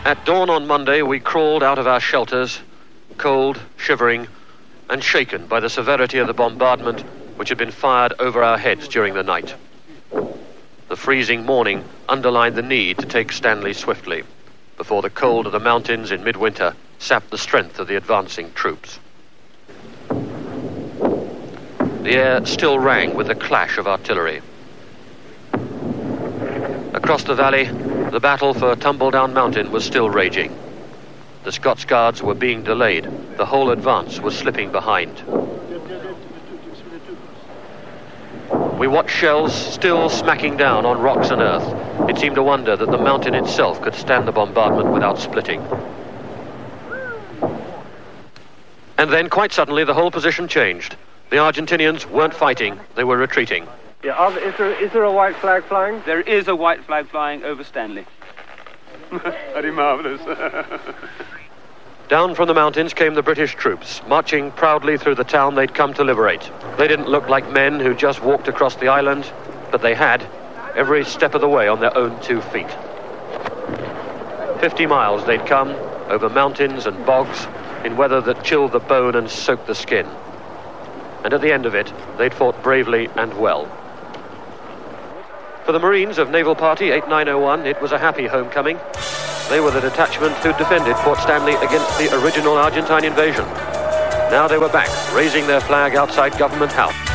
At dawn on Monday, we crawled out of our shelters, cold, shivering, and shaken by the severity of the bombardment which had been fired over our heads during the night. The freezing morning underlined the need to take Stanley swiftly, before the cold of the mountains in midwinter sapped the strength of the advancing troops. The air still rang with the clash of artillery. Across the valley, the battle for Tumbledown Mountain was still raging. The Scots Guards were being delayed. The whole advance was slipping behind. We watched shells still smacking down on rocks and earth. It seemed a wonder that the mountain itself could stand the bombardment without splitting. And then, quite suddenly, the whole position changed. The Argentinians weren't fighting, they were retreating. Yeah, is there a white flag flying? There is a white flag flying over Stanley. Very marvellous. Down from the mountains came the British troops, marching proudly through the town they'd come to liberate. They didn't look like men who just walked across the island, but they had, every step of the way on their own 2 feet. 50 miles they'd come, over mountains and bogs, in weather that chilled the bone and soaked the skin. And at the end of it, they'd fought bravely and well. For the Marines of Naval Party 8901, it was a happy homecoming. They were the detachment who defended Fort Stanley against the original Argentine invasion. Now they were back, raising their flag outside Government House.